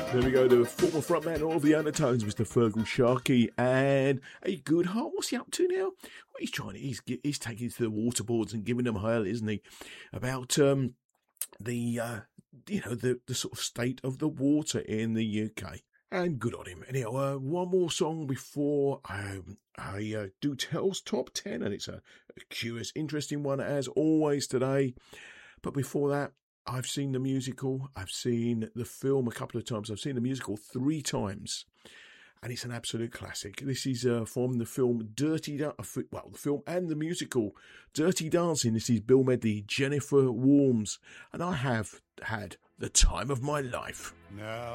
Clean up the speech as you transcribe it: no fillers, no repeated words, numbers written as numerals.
There we go, the former frontman of the Undertones, Mr. Fergal Sharkey, and a good heart. What's he up to now? Well, he's taking it to the waterboards and giving them hell, isn't he? About the sort of state of the water in the UK. And good on him. Anyhow, one more song before I do Tell's Top 10, and it's a curious, interesting one as always today. But before that, I've seen the musical, I've seen the film a couple of times, I've seen the musical 3 times, and it's an absolute classic. This is from the film the film and the musical Dirty Dancing. This is Bill Medley, Jennifer Warnes, and I have had the time of my life. Now